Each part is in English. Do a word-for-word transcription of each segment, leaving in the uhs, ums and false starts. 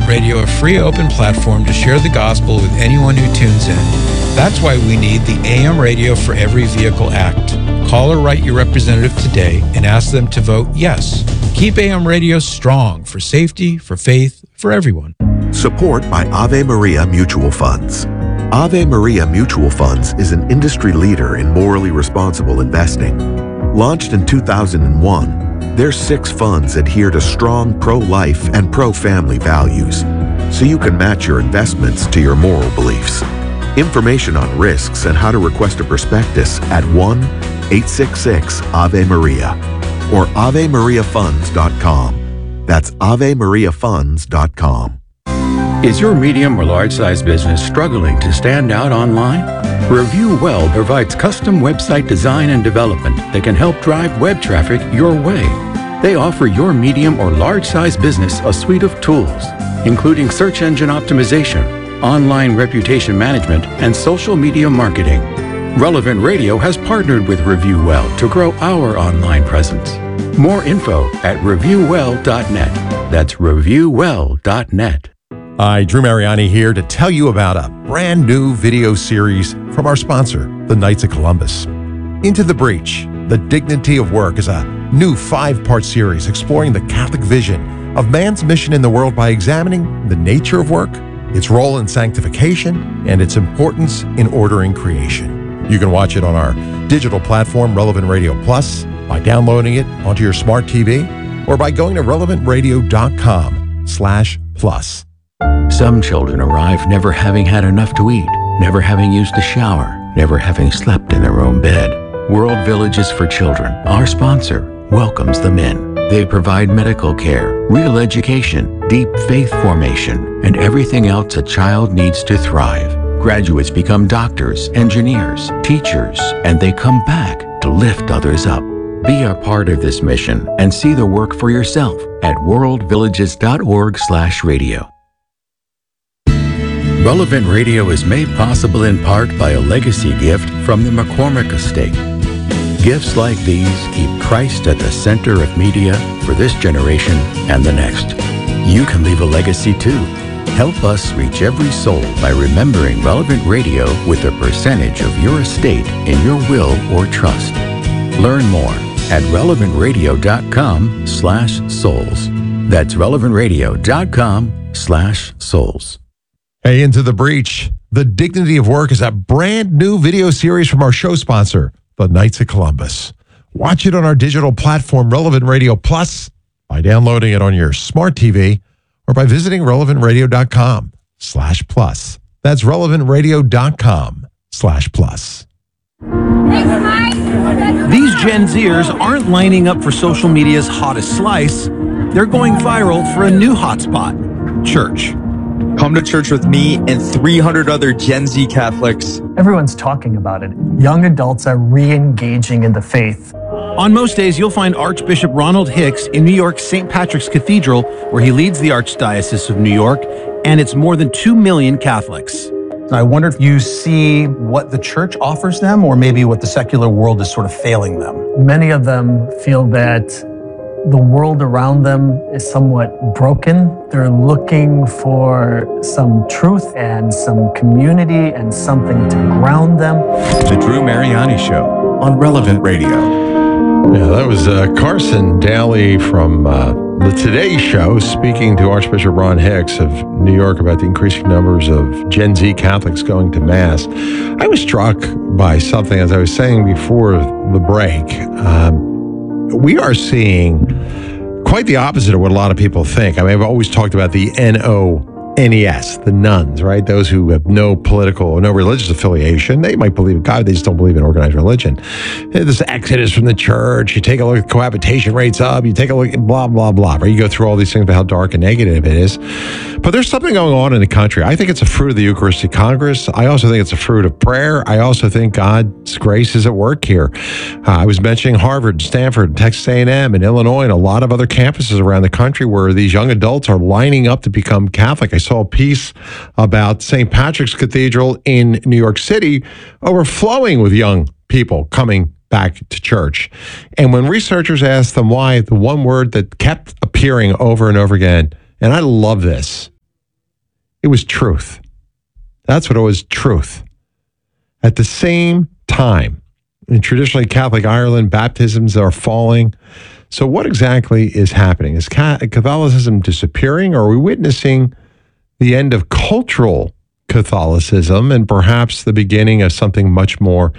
Radio a free open platform to share the gospel with anyone who tunes in. That's why we need the A M Radio for Every Vehicle Act. Call or write your representative today and ask them to vote yes. Keep A M Radio strong for safety, for faith, for everyone. Support by Ave Maria Mutual Funds. Ave Maria Mutual Funds is an industry leader in morally responsible investing. Launched in two thousand one, their six funds adhere to strong pro-life and pro-family values, so you can match your investments to your moral beliefs. Information on risks and how to request a prospectus at one eight six six Ave Maria or ave maria funds dot com. That's ave maria funds dot com. Is your medium or large-size business struggling to stand out online? Review Well provides custom website design and development that can help drive web traffic your way. They offer your medium or large-size business a suite of tools, including search engine optimization, online reputation management, and social media marketing. Relevant Radio has partnered with Review Well to grow our online presence. More info at review well dot net. That's review well dot net. Hi, Drew Mariani here to tell you about a brand new video series from our sponsor, the Knights of Columbus. Into the Breach, The Dignity of Work is a new five-part series exploring the Catholic vision of man's mission in the world by examining the nature of work, its role in sanctification, and its importance in ordering creation. You can watch it on our digital platform, Relevant Radio Plus, by downloading it onto your smart T V, or by going to relevant radio dot com slash plus. Some children arrive never having had enough to eat, never having used a shower, never having slept in their own bed. World Villages for Children, our sponsor, welcomes them in. They provide medical care, real education, deep faith formation, and everything else a child needs to thrive. Graduates become doctors, engineers, teachers, and they come back to lift others up. Be a part of this mission and see the work for yourself at world villages dot org slash radio. Relevant Radio is made possible in part by a legacy gift from the McCormick Estate. Gifts like these keep Christ at the center of media for this generation and the next. You can leave a legacy too. Help us reach every soul by remembering Relevant Radio with a percentage of your estate in your will or trust. Learn more at relevant radio dot com slash souls. That's relevant radio dot com slash souls. Hey, Into the Breach, The Dignity of Work is a brand new video series from our show sponsor, the Knights of Columbus. Watch it on our digital platform, Relevant Radio Plus, by downloading it on your smart T V, or by visiting relevant radio dot com slash plus. That's relevant radio dot com slash plus. These Gen Zers aren't lining up for social media's hottest slice. They're going viral for a new hotspot, church. Come to church with me and three hundred other Gen Z Catholics. Everyone's talking about it. Young adults are re-engaging in the faith. On most days, you'll find Archbishop Ronald Hicks in New York's Saint Patrick's Cathedral, where he leads the Archdiocese of New York, and it's more than two million Catholics. I wonder if you see what the church offers them, or maybe what the secular world is sort of failing them. Many of them feel that the world around them is somewhat broken. They're looking for some truth and some community and something to ground them. The Drew Mariani Show on Relevant Radio. Yeah, that was uh, Carson Daly from uh, the Today Show speaking to Archbishop Ron Hicks of New York about the increasing numbers of Gen Z Catholics going to Mass. I was struck by something, as I was saying before the break. Um, we are seeing quite the opposite of what a lot of people think. I mean, I've always talked about the N O N E S, the nuns, right? Those who have no political or no religious affiliation. They might believe in God, they just don't believe in organized religion. This exodus from the church, you take a look at cohabitation rates up, you take a look at blah, blah, blah, right? You go through all these things about how dark and negative it is. But there's something going on in the country. I think it's a fruit of the Eucharistic Congress. I also think it's a fruit of prayer. I also think God's grace is at work here. Uh, I was mentioning Harvard, Stanford, Texas A and M, and Illinois, and a lot of other campuses around the country where these young adults are lining up to become Catholic. I saw a piece about Saint Patrick's Cathedral in New York City overflowing with young people coming back to church. And when researchers asked them why, the one word that kept appearing over and over again, and I love this, It was truth. That's what it was, truth. At the same time, in traditionally Catholic Ireland, baptisms are falling. So what exactly is happening? Is Catholicism disappearing, or are we witnessing the end of cultural Catholicism and perhaps the beginning of something much more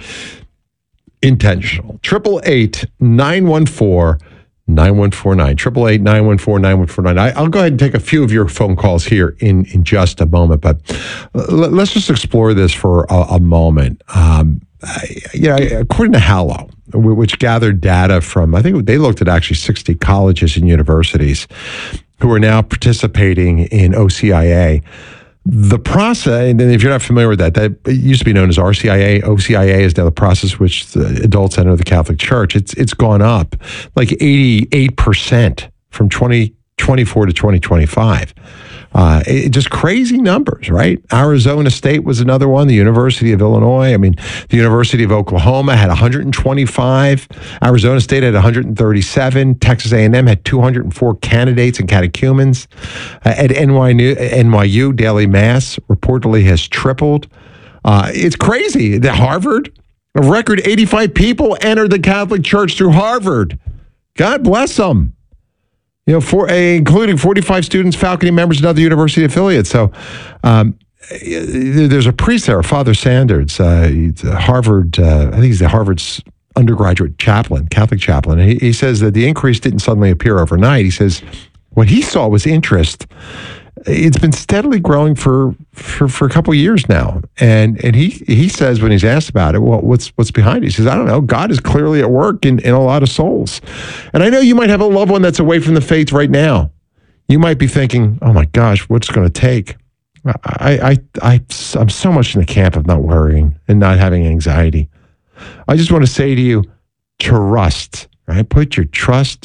intentional? Triple eight nine one four nine one four nine. Triple eight nine one four nine one four nine. I'll go ahead and take a few of your phone calls here in, in just a moment, but let's just explore this for a, a moment. Um, you know, according to Hallow, which gathered data from, I think they looked at actually sixty colleges and universities who are now participating in O C I A. The process, and if you're not familiar with that, that it used to be known as R C I A. O C I A is now the process which the adults enter the Catholic Church. It's it's gone up like eighty-eight percent from twenty twenty-four to twenty twenty-five. Uh, it, just crazy numbers, right? Arizona State was another one. The University of Illinois. I mean, the University of Oklahoma had one hundred twenty-five. Arizona State had one hundred thirty-seven. Texas A and M had two hundred four candidates and catechumens. Uh, at N Y U, N Y U, daily mass reportedly has tripled. Uh, it's crazy. The Harvard, a record eighty-five people entered the Catholic Church through Harvard. God bless them. You know, for, uh, including forty-five students, faculty members, and other university affiliates. So um, there's a priest there, Father Sanders. Uh, he's a Harvard, uh, I think he's the Harvard's undergraduate chaplain, Catholic chaplain. And he, he says that the increase didn't suddenly appear overnight. He says what he saw was interest. It's been steadily growing for, for, for a couple of years now. And and he he says when he's asked about it, well, what's what's behind it? He says, I don't know. God is clearly at work in, in a lot of souls. And I know you might have a loved one that's away from the faith right now. You might be thinking, oh my gosh, what's it going to take? I, I, I, I'm so much in the camp of not worrying and not having anxiety. I just want to say to you, trust, right? Put your trust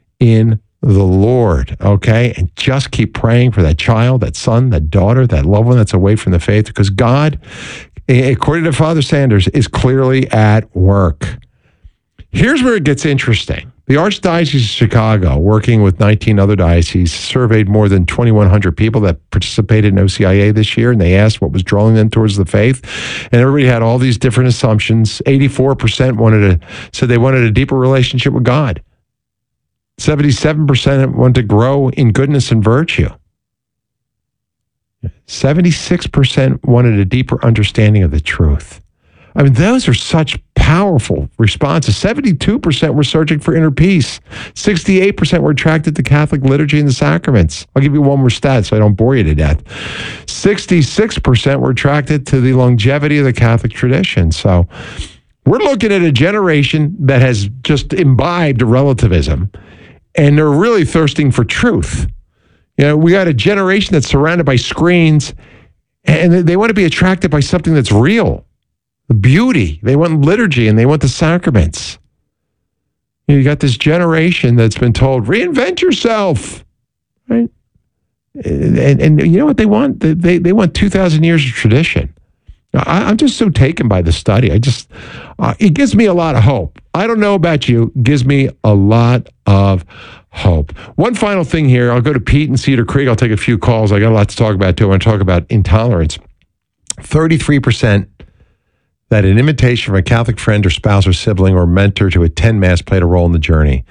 in the Lord, okay? And just keep praying for that child, that son, that daughter, that loved one that's away from the faith, because God, according to Father Sanders, is clearly at work. Here's where it gets interesting. The Archdiocese of Chicago, working with nineteen other dioceses, surveyed more than twenty-one hundred people that participated in O C I A this year, and they asked what was drawing them towards the faith. And everybody had all these different assumptions. eighty-four percent wanted to, said they wanted a deeper relationship with God. seventy-seven percent wanted to grow in goodness and virtue. seventy-six percent wanted a deeper understanding of the truth. I mean, those are such powerful responses. seventy-two percent were searching for inner peace. sixty-eight percent were attracted to Catholic liturgy and the sacraments. I'll give you one more stat so I don't bore you to death. sixty-six percent were attracted to the longevity of the Catholic tradition. So we're looking at a generation that has just imbibed relativism, and they're really thirsting for truth. You know, we got a generation that's surrounded by screens, and they want to be attracted by something that's real. The beauty. They want liturgy and they want the sacraments. You know, you got this generation that's been told, reinvent yourself. Right? And, and, and you know what they want? They, they want two thousand years of tradition. I, I'm just so taken by the study. I just, uh, it gives me a lot of hope. I don't know about you. It gives me a lot of hope. One final thing here. I'll go to Pete in Cedar Creek. I'll take a few calls. I got a lot to talk about too. I want to talk about intolerance. thirty-three percent that an invitation from a Catholic friend or spouse or sibling or mentor to attend Mass played a role in the journey.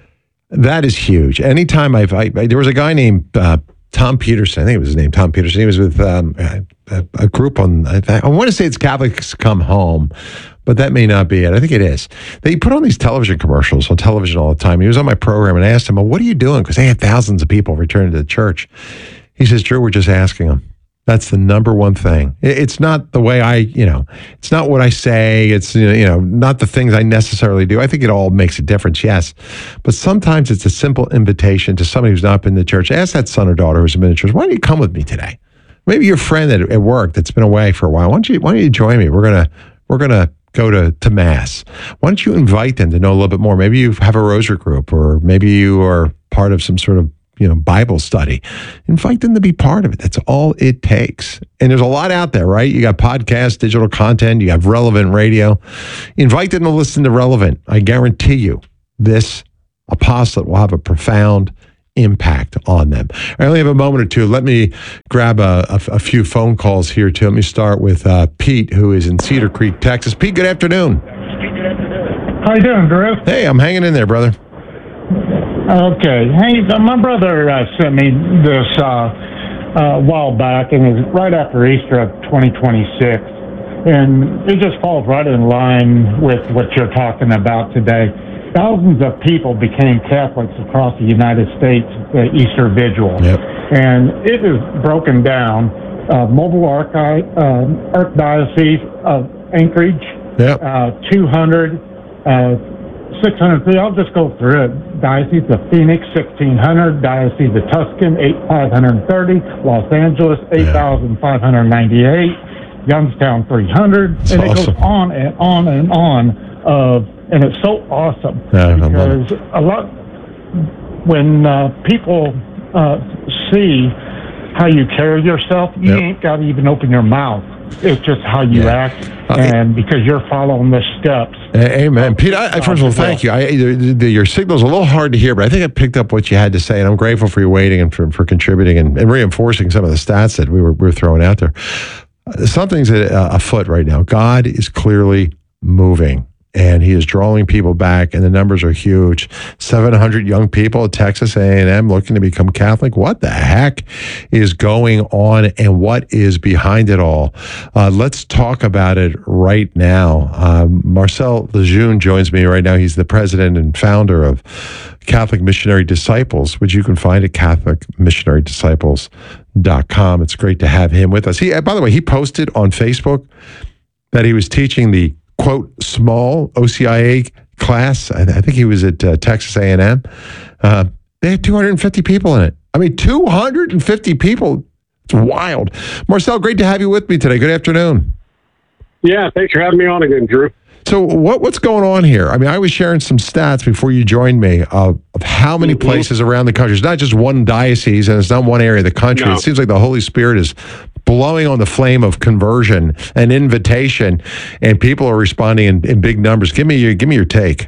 That is huge. Anytime I've, I, I, there was a guy named uh, Tom Peterson, I think it was his name, Tom Peterson. He was with um, a, a group on, I, I want to say it's Catholics Come Home, but that may not be it. I think it is. They put on these television commercials on television all the time. He was on my program and I asked him, well, what are you doing? Because they had thousands of people returning to the church. He says, Drew, we're just asking them. That's the number one thing. It's not the way I, you know, it's not what I say. It's, you know, not the things I necessarily do. I think it all makes a difference, yes. But sometimes it's a simple invitation to somebody who's not been to church. Ask that son or daughter who's been to church, why don't you come with me today? Maybe your friend at, at work that's been away for a while. Why don't you, why don't you join me? We're going to, we're going to go to, to Mass. Why don't you invite them to know a little bit more? Maybe you have a rosary group, or maybe you are part of some sort of, you know, Bible study. Invite them to be part of it. That's all it takes. And there's a lot out there, right? You got podcasts, digital content, you have Relevant Radio. Invite them to listen to Relevant. I guarantee you this apostolate will have a profound impact on them. I only have a moment or two. Let me grab a, a, a few phone calls here too. Let me start with uh, Pete, who is in Cedar Creek, Texas. Pete, good afternoon. How you doing, Drew? Hey, I'm hanging in there, brother. Okay. Hey, my brother uh, sent me this uh, uh, a while back, and it was right after Easter of twenty twenty-six. And it just falls right in line with what you're talking about today. Thousands of people became Catholics across the United States at the Easter Vigil. Yep. And it is broken down. Uh, Mobile Archi- uh, Archdiocese of Anchorage, yep. uh, two hundred, uh, six hundred three. I'll just go through it. Diocese of Phoenix, sixteen hundred. Diocese of Tuscan, eight thousand five hundred thirty. Los Angeles, eight thousand five hundred ninety-eight. Youngstown, three hundred. That's and awesome. It goes on and on and on. Of, and it's so awesome Yeah, because a lot, when uh, people uh, see how you carry yourself, you Yep. ain't got to even open your mouth. It's just how you Yeah. act, Uh, and because you're following the steps. A- Amen. Pete, I, I, first of all, thank you. I, the, the, your signal's a little hard to hear, but I think I picked up what you had to say, and I'm grateful for your waiting and for, for contributing and, and reinforcing some of the stats that we were, we were throwing out there. Uh, something's uh, afoot right now. God is clearly moving, and he is drawing people back, and the numbers are huge. seven hundred young people at Texas A and M looking to become Catholic. What the heck is going on, and what is behind it all? Uh, let's talk about it right now. Um, Marcel Lejeune joins me right now. He's the president and founder of Catholic Missionary Disciples, which you can find at catholic missionary disciples dot com. It's great to have him with us. He, by the way, he posted on Facebook that he was teaching the quote, small O C I A class. I, I think he was at uh, Texas A and M. Uh, they had two hundred fifty people in it. I mean, two hundred fifty people. It's wild. Marcel, great to have you with me today. Good afternoon. Yeah, thanks for having me on again, Drew. So what what's going on here? I mean, I was sharing some stats before you joined me of, of how many Mm-hmm. places around the country. It's not just one diocese, and it's not one area of the country. No. It seems like the Holy Spirit is blowing on the flame of conversion and invitation, and people are responding in, in big numbers. Give me your give me your take.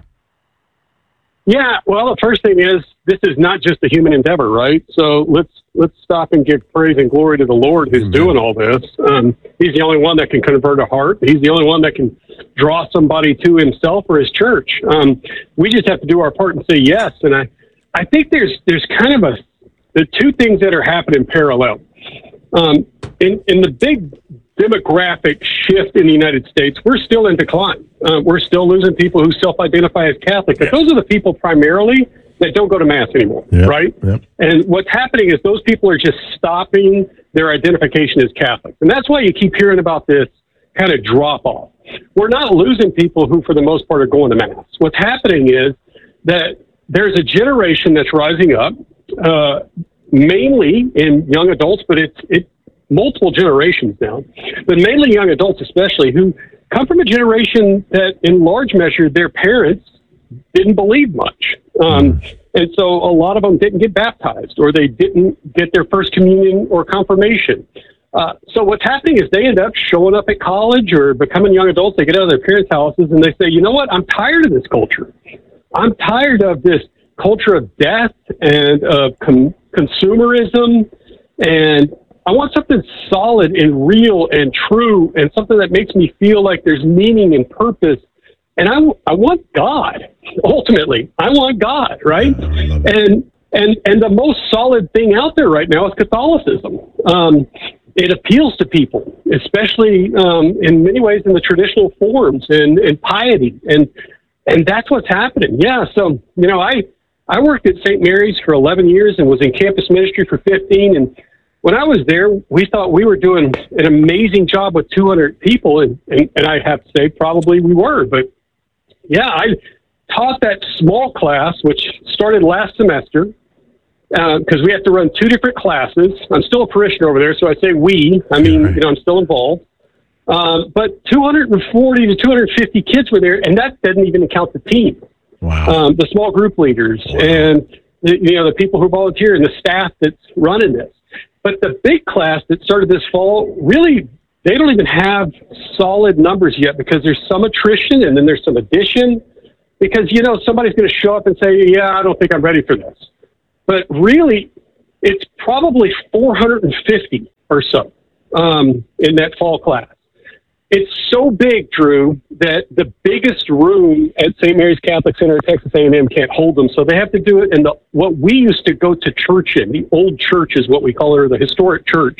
Yeah, well, the first thing is this is not just a human endeavor, right? So let's let's stop and give praise and glory to the Lord who's Amen. doing all this. Um, he's the only one that can convert a heart. He's the only one that can draw somebody to himself or his church. Um, we just have to do our part and say yes. And I, I think there's there's kind of a the two things that are happening parallel. Um, in in the big demographic shift in the United States, we're still in decline. Uh, we're still losing people who self-identify as Catholic. But those are the people primarily that don't go to Mass anymore, Yep, right? yep. And what's happening is those people are just stopping their identification as Catholics. And that's why you keep hearing about this kind of drop-off. We're not losing people who, for the most part, are going to Mass. What's happening is that there's a generation that's rising up, uh, mainly in young adults, but it's it multiple generations now, but mainly young adults especially, who come from a generation that in large measure their parents didn't believe much. Um, and so a lot of them didn't get baptized, or they didn't get their first communion or confirmation. Uh, so what's happening is they end up showing up at college or becoming young adults. They get out of their parents' houses and they say, you know what, I'm tired of this culture. I'm tired of this culture of death and of com- consumerism, and I want something solid and real and true, and something that makes me feel like there's meaning and purpose. And I, I want God. Ultimately, I want God, right? And and and the most solid thing out there right now is Catholicism. Um, it appeals to people, especially um, in many ways in the traditional forms and, and piety, and and that's what's happening. Yeah. So you know, I I worked at Saint Mary's for eleven years and was in campus ministry for fifteen, and when I was there, we thought we were doing an amazing job with two hundred people, and, and, and I have to say probably we were. But, yeah, I taught that small class, which started last semester, because uh, we have to run two different classes. I'm still a parishioner over there, so I say we. I mean, you know, I'm still involved. Um, but two hundred forty to two hundred fifty kids were there, and that doesn't even count the team. Wow. Um, the small group leaders wow. and, the, you know, the people who volunteer and the staff that's running this. But the big class that started this fall, really, they don't even have solid numbers yet, because there's some attrition and then there's some addition, because, you know, somebody's going to show up and say, yeah, I don't think I'm ready for this. but really, it's probably four hundred fifty or so um, in that fall class. It's so big, Drew, that the biggest room at Saint Mary's Catholic Center at Texas A and M can't hold them, so they have to do it in the what we used to go to church in. The old church is what we call it, or the historic church,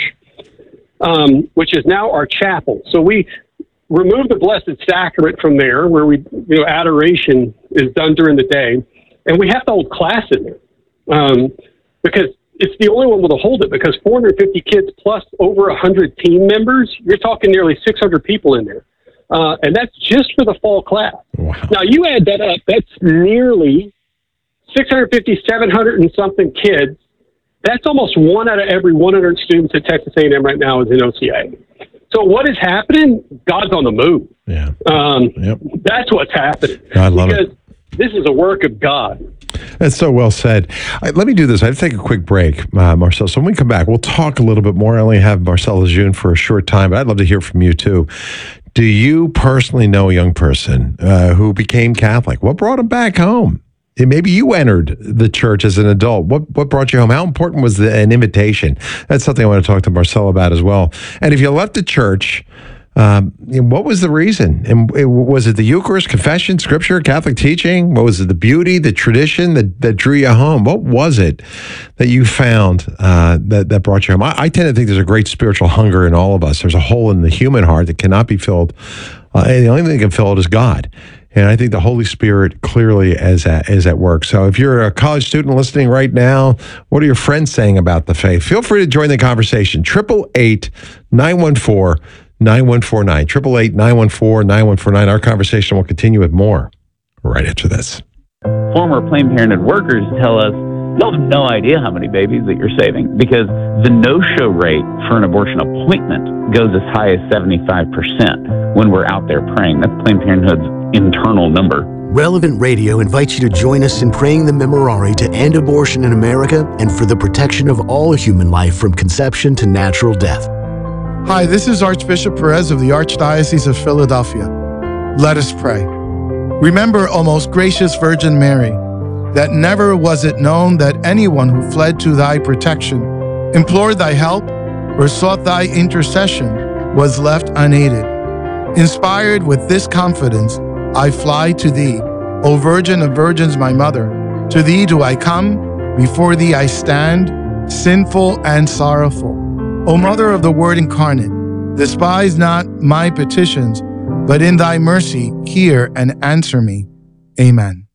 um, which is now our chapel. So we remove the Blessed Sacrament from there, where we, you know, adoration is done during the day, and we have to hold class in there um, because it's the only one that'll hold it, because four hundred fifty kids plus over one hundred team members, you're talking nearly six hundred people in there. Uh, and that's just for the fall class. Wow. Now, you add that up, that's nearly six hundred fifty, seven hundred and something kids. That's almost one out of every one hundred students at Texas A and M right now is in O C I A. So what is happening? God's on the move. Yeah. Um, yep. That's what's happening. I love because it. This is a work of God. That's so well said. I, let me do this. I have to take a quick break, uh, Marcel. So when we come back, we'll talk a little bit more. I only have Marcel Lejeune for a short time, but I'd love to hear from you too. Do you personally know a young person uh, who became Catholic? What brought him back home? And maybe you entered the church as an adult. What what brought you home? How important was the, an invitation? That's something I want to talk to Marcel about as well. And if you left the church, um, what was the reason? And was it the Eucharist, confession, scripture, Catholic teaching? What was it? The beauty, the tradition that, that drew you home? What was it that you found uh, that, that brought you home? I, I tend to think there's a great spiritual hunger in all of us. There's a hole in the human heart that cannot be filled. Uh, and the only thing that can fill it is God. And I think the Holy Spirit clearly is at, is at work. So if you're a college student listening right now, what are your friends saying about the faith? Feel free to join the conversation. eight eight eight, nine one four, nine one four nine. eight eight eight, nine one four, nine one four nine. Our conversation will continue with more right after this. Former Planned Parenthood workers tell us, you'll have no idea how many babies that you're saving, because the no-show rate for an abortion appointment goes as high as seventy-five percent when we're out there praying. That's Planned Parenthood's internal number. Relevant Radio invites you to join us in praying the Memorare to end abortion in America and for the protection of all human life from conception to natural death. Hi, this is Archbishop Perez of the Archdiocese of Philadelphia. Let us pray. Remember, O most gracious Virgin Mary, that never was it known that anyone who fled to thy protection, implored thy help, or sought thy intercession was left unaided. Inspired with this confidence, I fly to thee, O Virgin of Virgins, my mother. To thee do I come, before thee I stand, sinful and sorrowful. O Mother of the Word incarnate, despise not my petitions, but in thy mercy hear and answer me. Amen.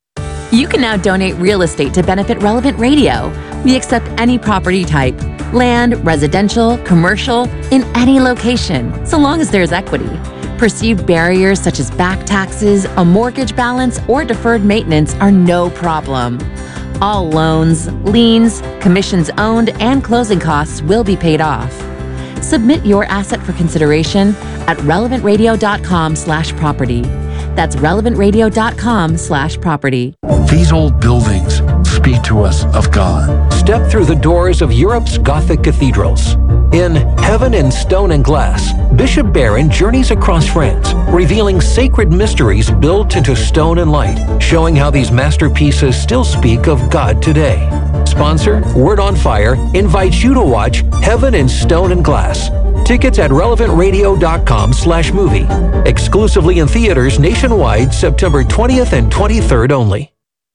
You can now donate real estate to benefit Relevant Radio. We accept any property type, land, residential, commercial, in any location, so long as there's equity. Perceived barriers such as back taxes, a mortgage balance, or deferred maintenance are no problem. All loans, liens, commissions owned, and closing costs will be paid off. Submit your asset for consideration at relevant radio dot com slash property. That's relevant radio dot com slash property. These old buildings speak to us of God. Step through the doors of Europe's Gothic cathedrals. In Heaven in Stone and Glass, Bishop Barron journeys across France, revealing sacred mysteries built into stone and light, showing how these masterpieces still speak of God today. Sponsor, Word on Fire, invites you to watch Heaven in Stone and Glass. Tickets at relevant radio dot com slash movie. Exclusively in theaters nationwide, September twentieth and twenty-third only.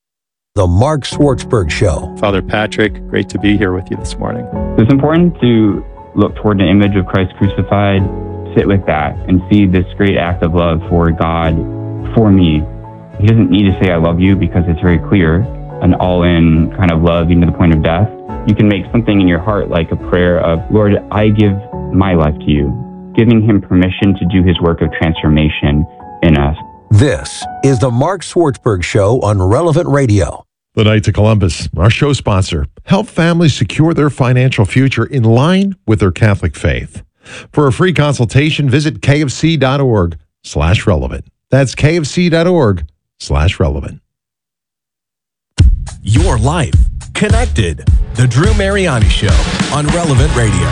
The Mark Swartzberg Show. Father Patrick, great to be here with you this morning. It's important to look toward the image of Christ crucified, sit with that, and see this great act of love for God, for me. He doesn't need to say, I love you, because it's very clear, an all-in kind of love, even to the point of death. You can make something in your heart like a prayer of, Lord, I give my life to you, giving him permission to do his work of transformation in us. This is the Mark Swartzberg Show on Relevant Radio. The Knights of Columbus, our show sponsor, help families secure their financial future in line with their Catholic faith. For a free consultation, visit kfc.org slash relevant. That's kfc.org slash relevant. Your life connected. The Drew Mariani Show on Relevant Radio.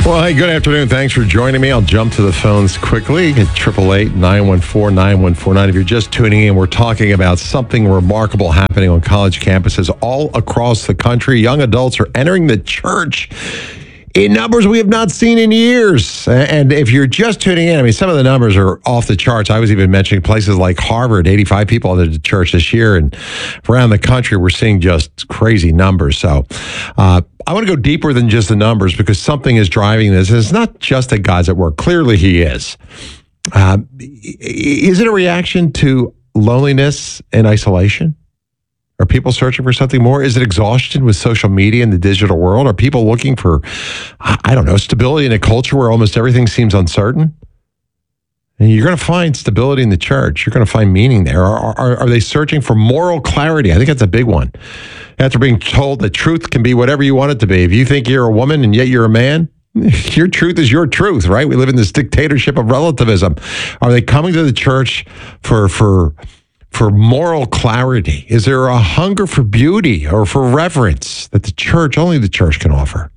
Well, hey, good afternoon. Thanks for joining me. I'll jump to the phones quickly at eight eight eight, nine one four, nine one four nine. If you're just tuning in, we're talking about something remarkable happening on college campuses all across the country. Young adults are entering the church in numbers we have not seen in years. And if you're just tuning in, I mean, some of the numbers are off the charts. I was even mentioning places like Harvard, eighty-five people entered the church this year. And around the country, we're seeing just crazy numbers. So uh, I want to go deeper than just the numbers because something is driving this. And it's not just that God's at work. Clearly, he is. Uh, is it a reaction to loneliness and isolation? Are people searching for something more? Is it exhaustion with social media and the digital world? Are people looking for, I don't know, stability in a culture where almost everything seems uncertain? And you're going to find stability in the church. You're going to find meaning there. Are, are, are they searching for moral clarity? I think that's a big one. After being told that truth can be whatever you want it to be. If you think you're a woman and yet you're a man, your truth is your truth, right? We live in this dictatorship of relativism. Are they coming to the church for for... for moral clarity? Is there a hunger for beauty or for reverence that the church, only the church can offer?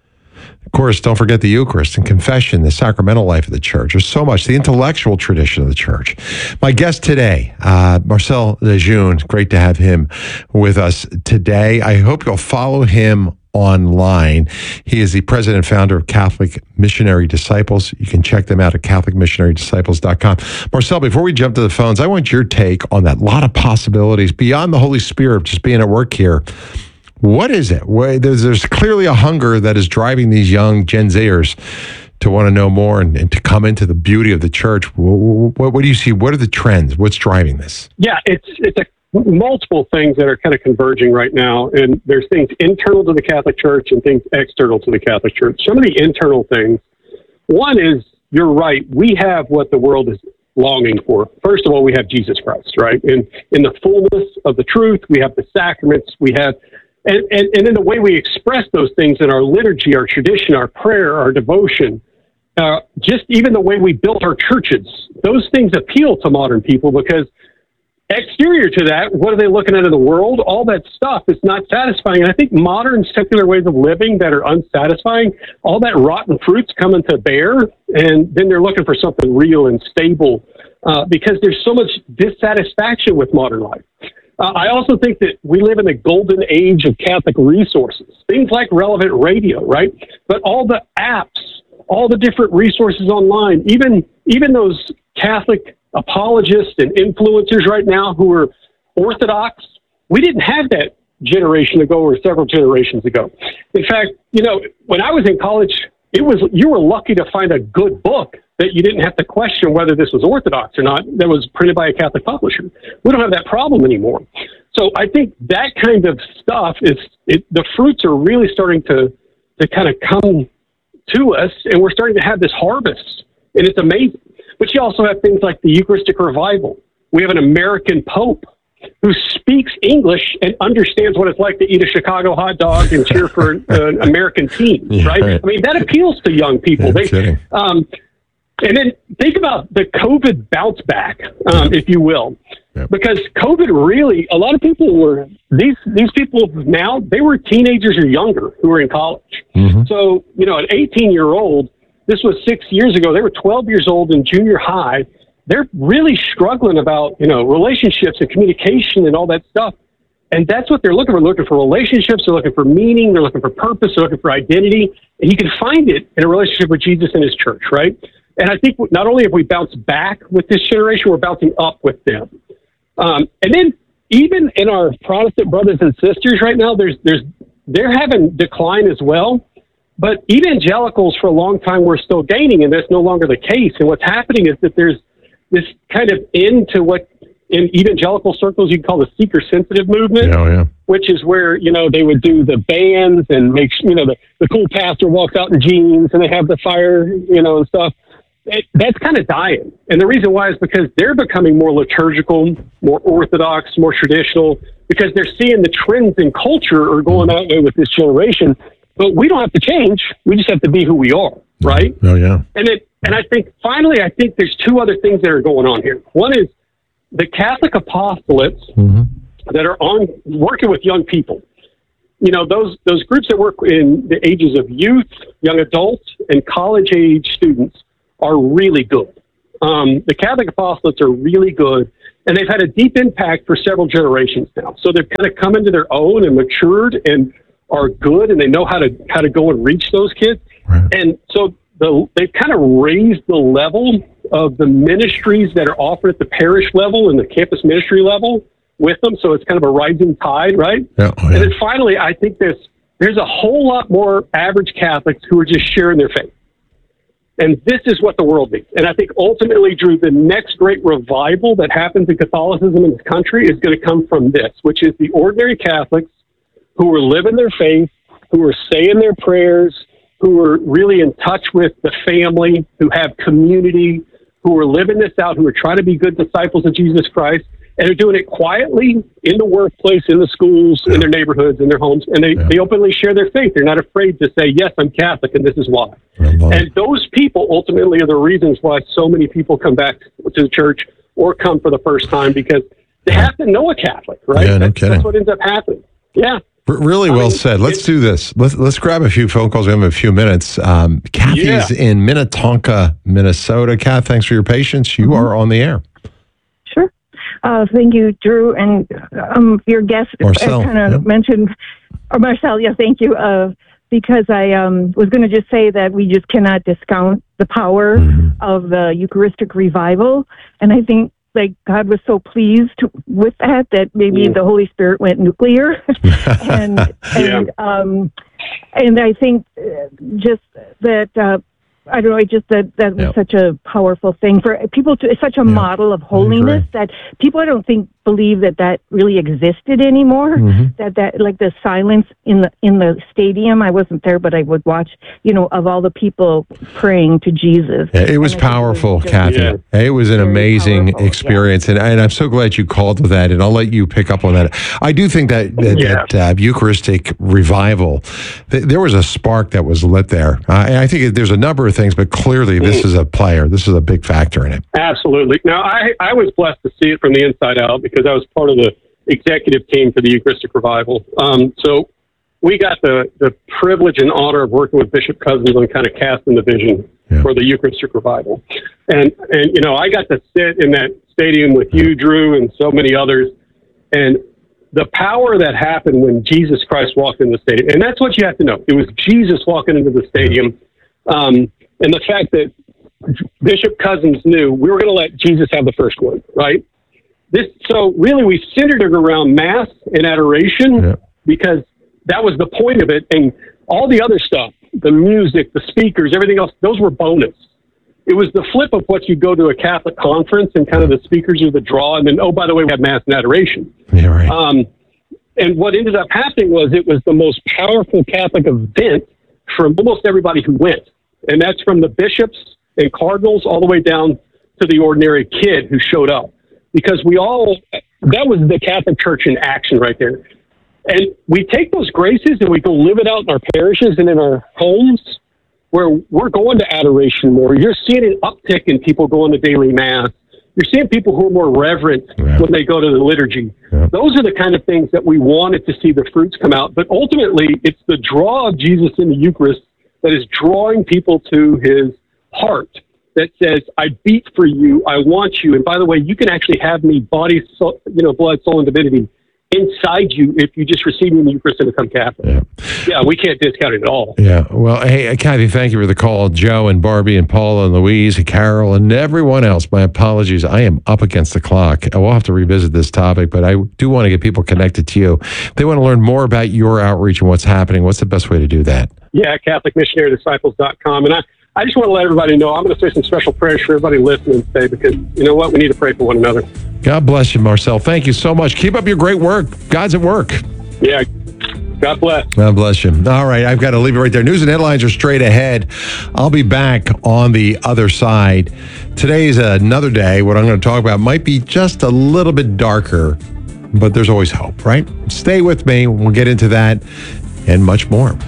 Of course, don't forget the Eucharist and confession, the sacramental life of the church. There's so much, the intellectual tradition of the church. My guest today, uh, Marcel Lejeune, great to have him with us today. I hope you'll follow him online. He is the president and founder of Catholic Missionary Disciples. You can check them out at catholic missionary disciples dot com. Marcel, before we jump to the phones, I want your take on that lot of possibilities beyond the Holy Spirit just being at work here. What is it? There's, there's clearly a hunger that is driving these young Gen Zers to want to know more and, and to come into the beauty of the church. What, what, what do you see? What are the trends? What's driving this? Yeah, it's it's a multiple things that are kind of converging right now, and there's things internal to the Catholic Church and things external to the Catholic Church. Some of the internal things, one is, you're right, we have what the world is longing for. First of all, we have Jesus Christ, right? And in the fullness of the truth, we have the sacraments, we have, and, and, and in the way we express those things in our liturgy, our tradition, our prayer, our devotion, uh, just even the way we built our churches, those things appeal to modern people because exterior to that, what are they looking at in the world? All that stuff is not satisfying. And I think modern secular ways of living that are unsatisfying, all that rotten fruit's coming to bear, and then they're looking for something real and stable uh, because there's so much dissatisfaction with modern life. Uh, I also think that we live in a golden age of Catholic resources, things like Relevant Radio, right? But all the apps, all the different resources online, even even those Catholic apologists and influencers right now who are Orthodox. We didn't have that generation ago or several generations ago. In fact, you know, when I was in college, it was, you were lucky to find a good book that you didn't have to question whether this was Orthodox or not, that was printed by a Catholic publisher. We don't have that problem anymore. So I think that kind of stuff is, it, the fruits are really starting to, to kind of come to us, and we're starting to have this harvest, and it's amazing. But you also have things like the Eucharistic revival. We have an American Pope who speaks English and understands what it's like to eat a Chicago hot dog and cheer for an American team, yeah, right? right? I mean, that appeals to young people. Yeah, they, um, and then think about the COVID bounce back, um, yeah. if you will, yeah. because COVID really, a lot of people were, these these people now, they were teenagers or younger who were in college. Mm-hmm. So, you know, an eighteen-year-old, this was six years ago. They were twelve years old in junior high. They're really struggling about, you know, relationships and communication and all that stuff. And that's what they're looking for. They're looking for relationships. They're looking for meaning. They're looking for purpose. They're looking for identity. And you can find it in a relationship with Jesus and his church, right? And I think not only have we bounced back with this generation, we're bouncing up with them. Um, and then even in our Protestant brothers and sisters right now, there's there's they're having decline as well. But evangelicals for a long time were still gaining, and that's no longer the case. And what's happening is that there's this kind of end to what in evangelical circles you call the seeker-sensitive movement, yeah, yeah. which is where, you know, they would do the bands and make, you know, the, the cool pastor walks out in jeans and they have the fire, you know, and stuff. It, that's kind of dying. And the reason why is because they're becoming more liturgical, more orthodox, more traditional, because they're seeing the trends in culture are going that way with this generation. But we don't have to change. We just have to be who we are, right? Oh, yeah. And it, and I think, finally, I think there's two other things that are going on here. One is the Catholic apostolates mm-hmm. that are on working with young people. You know, those those groups that work in the ages of youth, young adults, and college-age students are really good. Um, the Catholic apostolates are really good, and they've had a deep impact for several generations now. So they've kind of come into their own and matured and are good, and they know how to how to go and reach those kids. Right. And so the, they've kind of raised the level of the ministries that are offered at the parish level and the campus ministry level with them. So it's kind of a rising tide, right? Yeah. Oh, yeah. And then finally, I think there's there's a whole lot more average Catholics who are just sharing their faith. And this is what the world needs. And I think ultimately, Drew, the next great revival that happens in Catholicism in this country is going to come from this, which is the ordinary Catholics who are living their faith, who are saying their prayers, who are really in touch with the family, who have community, who are living this out, who are trying to be good disciples of Jesus Christ, and are doing it quietly in the workplace, in the schools, yeah. in their neighborhoods, in their homes, and they, yeah. they openly share their faith. They're not afraid to say, yes, I'm Catholic, and this is why. And those people ultimately are the reasons why so many people come back to the church or come for the first time, because they have to know a Catholic, right? Yeah, no that's, kidding. that's what ends up happening. Yeah. R- Really well I mean, said. Let's do this. Let's let's grab a few phone calls. We have a few minutes. Um, Kathy's Yeah. in Minnetonka, Minnesota. Kath, thanks for your patience. You are on the air. Sure. Uh, thank you, Drew. And um, your guest Marcel, kind of yep. mentioned, or Marcel, yeah, thank you. Uh, because I um, was going to just say that we just cannot discount the power Mm-hmm. of the Eucharistic revival. And I think like God was so pleased with that, that maybe Mm. the Holy Spirit went nuclear. and and, um, and I think uh, just that, uh, I don't know, it just that that was Yep. such a powerful thing for people to, it's such a model of holiness that people, I don't think, believe that that really existed anymore. Mhm. That that like the silence in the in the stadium. I wasn't there, but I would watch. You know, of all the people praying to Jesus. Yeah, it was And I think powerful, just- Kathy. Yeah. It was an amazing experience, and, and I'm so glad you called with that, and I'll let you pick up on that. I do think that that, Yeah. that uh, Eucharistic revival, th- there was a spark that was lit there. Uh, and I think there's a number of things, but clearly this is a player. This is a big factor in it. Absolutely. Now, I, I was blessed to see it from the inside out because I was part of the executive team for the Eucharistic Revival. Um, so we got the, the privilege and honor of working with Bishop Cousins on kind of casting the vision Yeah. for the Eucharistic Revival. And, and, you know, I got to sit in that stadium with you, Drew, and so many others. And the power that happened when Jesus Christ walked in the stadium, and that's what you have to know. It was Jesus walking into the stadium. Um, and the fact that Bishop Cousins knew we were going to let Jesus have the first word, right? This, so really we centered it around Mass and adoration Yeah. because that was the point of it. And all the other stuff, the music, the speakers, everything else, those were bonus. It was the flip of what you go to a Catholic conference and kind of the speakers are the draw. And then, oh, by the way, we have Mass and adoration. Yeah, right. Um, and what ended up happening was it was the most powerful Catholic event from almost everybody who went. And that's from the bishops and cardinals all the way down to the ordinary kid who showed up. Because we all, that was the Catholic Church in action right there. And we take those graces and we go live it out in our parishes and in our homes where we're going to adoration more. You're seeing an uptick in people going to daily Mass. You're seeing people who are more reverent Yeah. when they go to the liturgy. Yeah. Those are the kind of things that we wanted to see the fruits come out. But ultimately, it's the draw of Jesus in the Eucharist that is drawing people to his heart that says, I beat for you, I want you. And by the way, you can actually have me body, soul, you know, blood, soul, and divinity inside you if you just receive me in the Eucharist and become Catholic. Yeah. Yeah, we can't discount it at all. Yeah. Well, hey, Kathy, thank you for the call. Joe and Barbie and Paula and Louise and Carol and everyone else, my apologies. I am up against the clock. We'll have to revisit this topic, but I do want to get people connected to you. If they want to learn more about your outreach and what's happening, what's the best way to do that? Yeah, Catholic Missionary Disciples dot com. And I, I just want to let everybody know, I'm going to say some special prayers for everybody listening today because, you know what, we need to pray for one another. God bless you, Marcel. Thank you so much. Keep up your great work. God's at work. Yeah, God bless. God bless you. All right, I've got to leave you right there. News and headlines are straight ahead. I'll be back on the other side. Today's another day. What I'm going to talk about might be just a little bit darker, but there's always hope, right? Stay with me. We'll get into that and much more.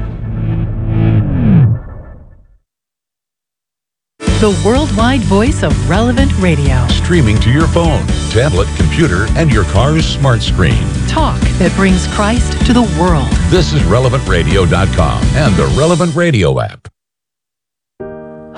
The worldwide voice of Relevant Radio. Streaming to your phone, tablet, computer, and your car's smart screen. Talk that brings Christ to the world. This is relevant radio dot com and the Relevant Radio app.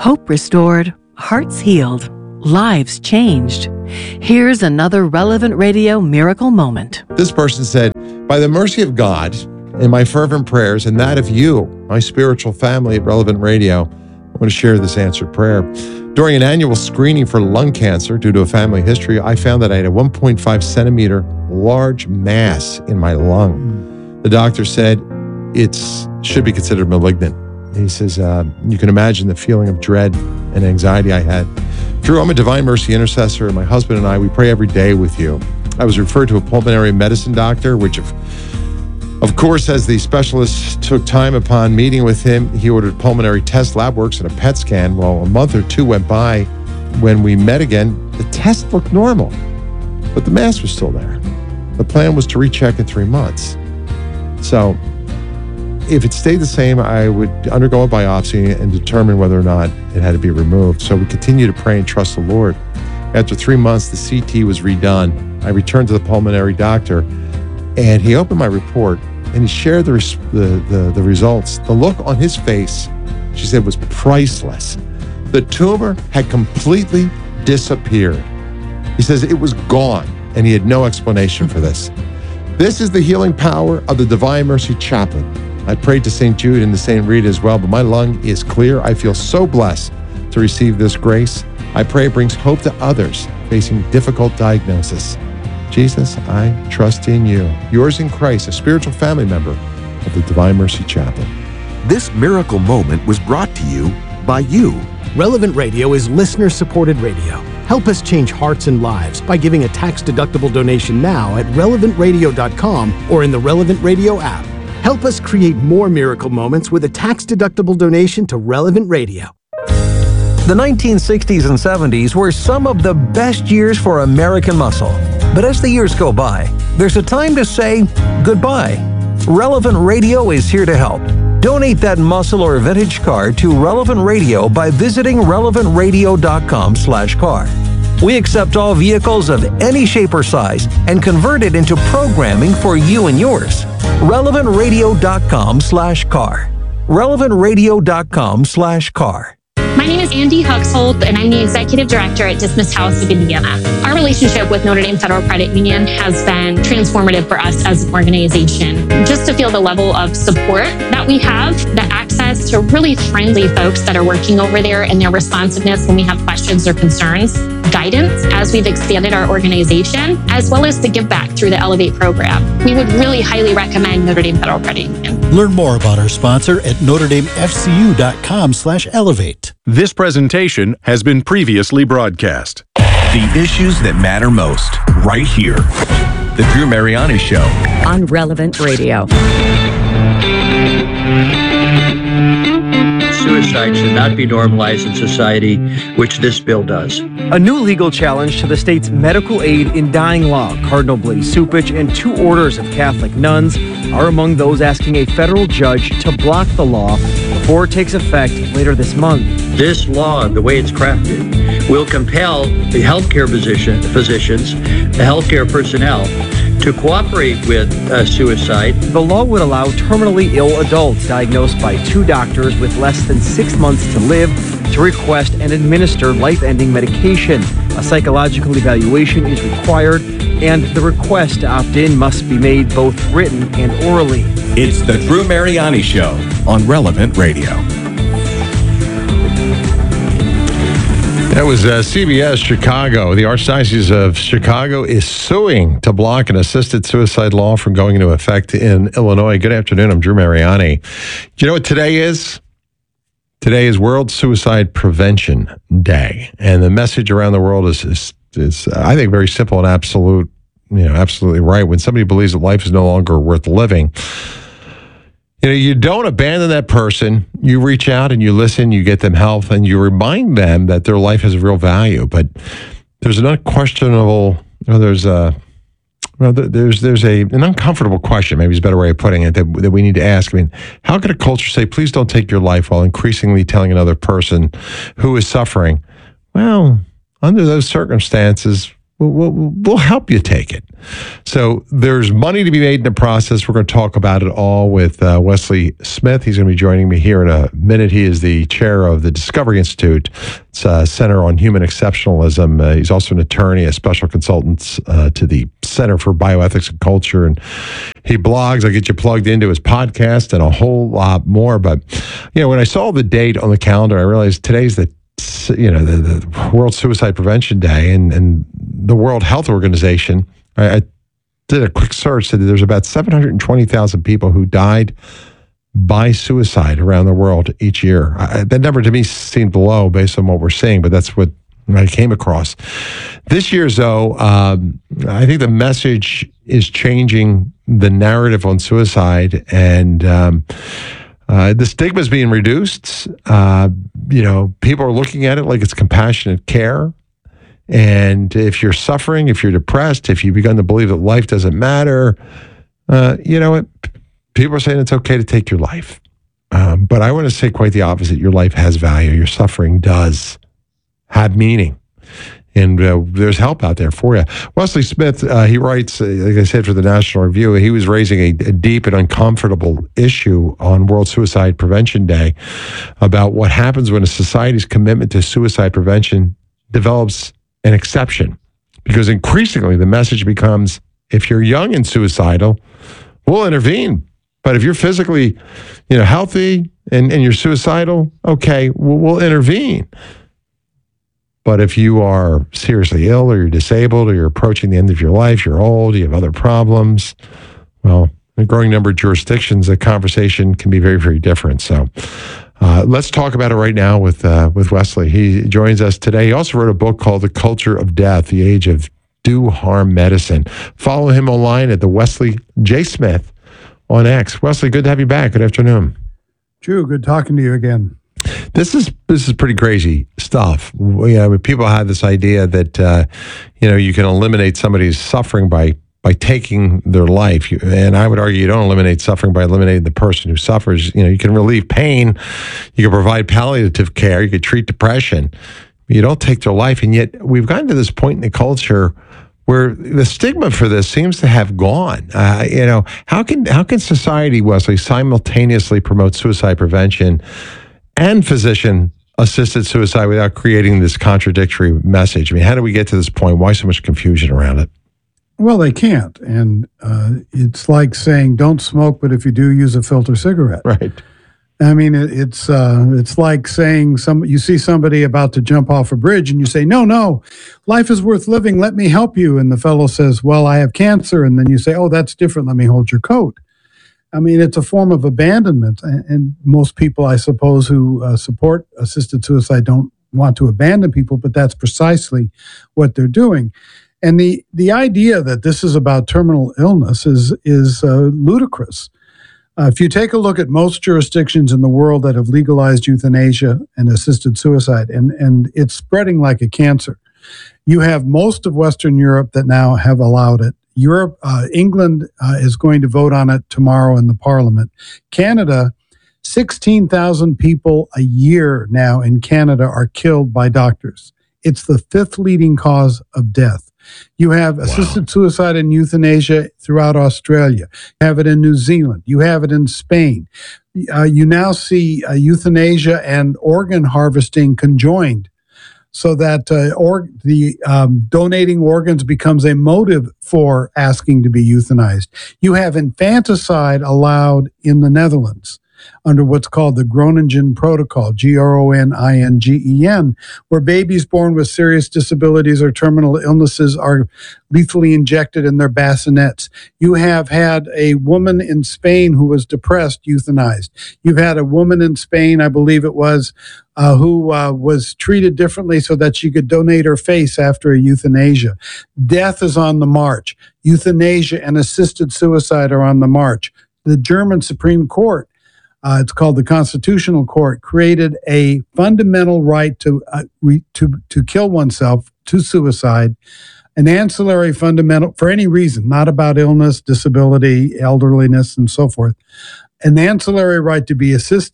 Hope restored, hearts healed, lives changed. Here's another Relevant Radio miracle moment. This person said, by the mercy of God and my fervent prayers and that of you, my spiritual family at Relevant Radio, I want to share this answered prayer. During an annual screening for lung cancer due to a family history, I found that I had a one point five centimeter large mass in my lung. The doctor said it should be considered malignant. He says, uh, you can imagine the feeling of dread and anxiety I had. Drew, I'm a Divine Mercy intercessor, and my husband and I, we pray every day with you. I was referred to a pulmonary medicine doctor, which of, of course, as the specialist took time upon meeting with him, he ordered pulmonary test, lab works, and a P E T scan. Well, a month or two went by. When we met again, the test looked normal, but the mass was still there. The plan was to recheck in three months. So if it stayed the same, I would undergo a biopsy and determine whether or not it had to be removed. So we continue to pray and trust the Lord. After three months, the C T was redone. I returned to the pulmonary doctor, and he opened my report, and he shared the, res- the, the, the results. The look on his face, she said, was priceless. The tumor had completely disappeared. He says it was gone, and he had no explanation for this. This is the healing power of the Divine Mercy Chaplain. I prayed to Saint Jude and to Saint Rita as well, but my lung is clear. I feel so blessed to receive this grace. I pray it brings hope to others facing difficult diagnosis. Jesus, I trust in you. Yours in Christ, a spiritual family member of the Divine Mercy Chaplain. This miracle moment was brought to you by you. Relevant Radio is listener-supported radio. Help us change hearts and lives by giving a tax-deductible donation now at relevant radio dot com or in the Relevant Radio app. Help us create more miracle moments with a tax-deductible donation to Relevant Radio. The nineteen sixties and seventies were some of the best years for American muscle. But as the years go by, there's a time to say goodbye. Relevant Radio is here to help. Donate that muscle or vintage car to Relevant Radio by visiting relevant radio dot com slash car. We accept all vehicles of any shape or size and convert it into programming for you and yours. relevant radio dot com slash car. relevant radio dot com slash car. My name is Andy Huxhold, and I'm the Executive Director at Dismiss House of Indiana. Our relationship with Notre Dame Federal Credit Union has been transformative for us as an organization. Just to feel the level of support that we have, the access to really friendly folks that are working over there and their responsiveness when we have questions or concerns, guidance as we've expanded our organization, as well as the give back through the Elevate program. We would really highly recommend Notre Dame Federal Credit Union. Learn more about our sponsor at notre dame f c u dot com slash elevate. This presentation has been previously broadcast. The issues that matter most, right here. The Drew Mariani Show. On Relevant Radio. Suicide should not be normalized in society, which this bill does. A new legal challenge to the state's medical aid in dying law. Cardinal Blaise Cupich and two orders of Catholic nuns are among those asking a federal judge to block the law before it takes effect later this month. This law, the way it's crafted, will compel the healthcare physician, physicians, the healthcare personnel, to cooperate with uh, suicide. The law would allow terminally ill adults diagnosed by two doctors with less than six months to live to request and administer life-ending medication. A psychological evaluation is required, and the request to opt in must be made both written and orally. It's the Drew Mariani Show on Relevant Radio. That was uh, C B S Chicago. The Archdiocese of Chicago is suing to block an assisted suicide law from going into effect in Illinois. Good afternoon. I'm Drew Mariani. Do you know what today is? Today is World Suicide Prevention Day. And the message around the world is, is, is uh, I think, very simple and absolute, you know, absolutely right. When somebody believes that life is no longer worth living, you know, you don't abandon that person. You reach out and you listen, you get them help, and you remind them that their life has real value. But there's an unquestionable, you know, there's a, well, there's there's a an uncomfortable question, maybe is a better way of putting it, that, that we need to ask. I mean, how could a culture say, please don't take your life, while increasingly telling another person who is suffering, well, under those circumstances, we'll, we'll, we'll help you take it. So there's money to be made in the process. We're going to talk about it all with uh, Wesley Smith. He's going to be joining me here in a minute. He is the chair of the Discovery Institute. It's a Center on Human Exceptionalism. Uh, he's also an attorney, a special consultant uh, to the Center for Bioethics and Culture. And he blogs. I'll get you plugged into his podcast and a whole lot more. But, you know, when I saw the date on the calendar, I realized today's the you know, the, the World Suicide Prevention Day, and, and the World Health Organization. I, I did a quick search, said that there's about seven hundred twenty thousand people who died by suicide around the world each year. I, that number to me seemed low based on what we're seeing, but that's what I came across. This year, though, um, I think the message is changing the narrative on suicide, and um, Uh, the stigma is being reduced. Uh, you know, people are looking at it like it's compassionate care. And if you're suffering, if you're depressed, if you've begun to believe that life doesn't matter, uh, you know what? People are saying it's okay to take your life. Um, but I want to say quite the opposite. Your life has value. Your suffering does have meaning. And uh, there's help out there for you. Wesley Smith, uh, he writes, uh, like I said, for the National Review, he was raising a, a deep and uncomfortable issue on World Suicide Prevention Day about what happens when a society's commitment to suicide prevention develops an exception. Because increasingly the message becomes, if you're young and suicidal, we'll intervene. But if you're physically, you know, healthy and, and you're suicidal, okay, we'll, we'll intervene. But if you are seriously ill or you're disabled or you're approaching the end of your life, you're old, you have other problems, well, in a growing number of jurisdictions, the conversation can be very, very different. So uh, let's talk about it right now with uh, with Wesley. He joins us today. He also wrote a book called The Culture of Death, The Age of Do Harm Medicine. Follow him online at the Wesley J. Smith on X. Wesley, good to have you back. Good afternoon. Drew, good talking to you again. This is this is pretty crazy stuff. You know, people have this idea that uh, you know you can eliminate somebody's suffering by by taking their life, and I would argue you don't eliminate suffering by eliminating the person who suffers. You know, you can relieve pain, you can provide palliative care, you can treat depression. But you don't take their life, and yet we've gotten to this point in the culture where the stigma for this seems to have gone. Uh, you know, how can how can society, Wesley, simultaneously promote suicide prevention and physician-assisted suicide without creating this contradictory message? I mean, how do we get to this point? Why so much confusion around it? Well, they can't. And uh, it's like saying, don't smoke, but if you do, use a filter cigarette. Right. I mean, it, it's uh, it's like saying some you see somebody about to jump off a bridge and you say, no, no, life is worth living. Let me help you. And the fellow says, well, I have cancer. And then you say, oh, that's different. Let me hold your coat. I mean, it's a form of abandonment, and, and most people, I suppose, who uh, support assisted suicide don't want to abandon people, but that's precisely what they're doing. And the the idea that this is about terminal illness is is uh, ludicrous. Uh, if you take a look at most jurisdictions in the world that have legalized euthanasia and assisted suicide, and, and it's spreading like a cancer, you have most of Western Europe that now have allowed it. Europe, uh, England uh, is going to vote on it tomorrow in the Parliament. Canada, sixteen thousand people a year now in Canada are killed by doctors. It's the fifth leading cause of death. You have wow. assisted suicide and euthanasia throughout Australia. You have it in New Zealand. You have it in Spain. Uh, you now see uh, euthanasia and organ harvesting conjoined, so that uh, or, the um, donating organs becomes a motive for asking to be euthanized. You have infanticide allowed in the Netherlands under what's called the Groningen Protocol, G R O N I N G E N, where babies born with serious disabilities or terminal illnesses are lethally injected in their bassinets. You have had a woman in Spain who was depressed euthanized. You've had a woman in Spain, I believe it was, uh, who uh, was treated differently so that she could donate her face after a euthanasia. Death is on the march. Euthanasia and assisted suicide are on the march. The German Supreme Court, Uh, it's called the Constitutional Court, created a fundamental right to uh, re, to to kill oneself, to suicide, an ancillary fundamental for any reason, not about illness, disability, elderliness, and so forth. An ancillary right to be assisted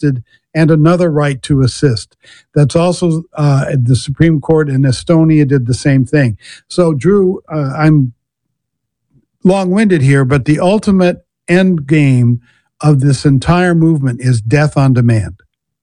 and another right to assist. That's also uh, the Supreme Court in Estonia did the same thing. So, Drew, uh, I'm long-winded here, but the ultimate end game of this entire movement is death on demand.